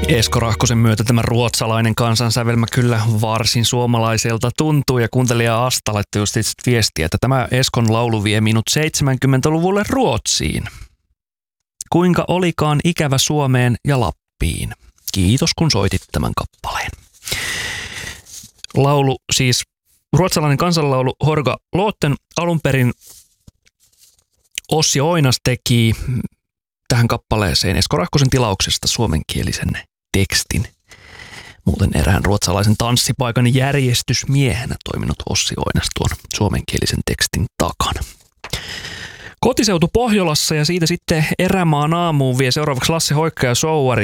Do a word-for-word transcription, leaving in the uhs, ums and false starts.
Esko Rahkosen myötä tämä ruotsalainen kansansävelmä kyllä varsin suomalaiselta tuntuu, ja kuuntelija Asta laittoi just viestiä, että tämä Eskon laulu vie minut seitsemänkymmentäluvulle Ruotsiin. Kuinka olikaan ikävä Suomeen ja Lappiin. Kiitos kun soitit tämän kappaleen. Laulu siis, ruotsalainen kansanlaulu Horga Låten, alun perin Ossi Oinas teki tähän kappaleeseen Esko Rahkosen tilauksesta suomenkielisen tekstin. Muuten erään ruotsalaisen tanssipaikan järjestysmiehenä toiminut Ossi Oinas tuon suomenkielisen tekstin takana. Kotiseutu Pohjolassa ja siitä sitten Erämaan aamuun vie seuraavaksi Lasse Hoikka ja Souari